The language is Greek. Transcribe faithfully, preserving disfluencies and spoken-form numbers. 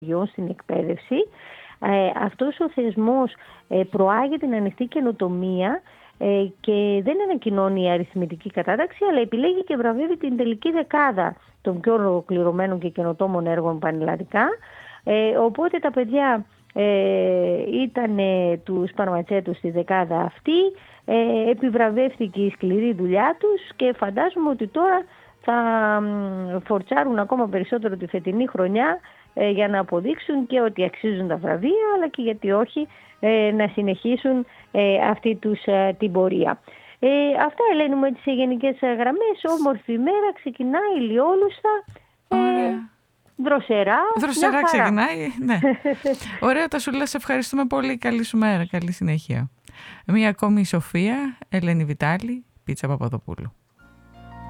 στην εκπαίδευση. Ε, αυτός ο θεσμός ε, προάγει την ανοιχτή καινοτομία ε, και δεν ανακοινώνει η αριθμητική κατάταξη, αλλά επιλέγει και βραβεύει την τελική δεκάδα των πιο ολοκληρωμένων και καινοτόμων έργων πανελλαδικά. Ε, οπότε τα παιδιά ε, ήταν ε, του Σπαρματσέτου στη δεκάδα αυτή, ε, επιβραβεύτηκε η σκληρή δουλειά τους και φαντάζομαι ότι τώρα θα φορτσάρουν ακόμα περισσότερο τη φετινή χρονιά ε, για να αποδείξουν και ότι αξίζουν τα βραβεία, αλλά και γιατί όχι ε, να συνεχίσουν ε, αυτή τους ε, την πορεία. Ε, αυτά, Ελένη μου, έτσι σε γενικές γραμμές. Όμορφη μέρα, ξεκινάει ηλιόλουστα. Ε, δροσερά. Δροσερά ξεκινάει, ναι. Ωραία, τα σου λες, ευχαριστούμε πολύ. Καλή σου μέρα, καλή συνέχεια. Μία ακόμη η Σοφία, Ελένη Βιτάλη, Πίτσα Παπαδοπούλου.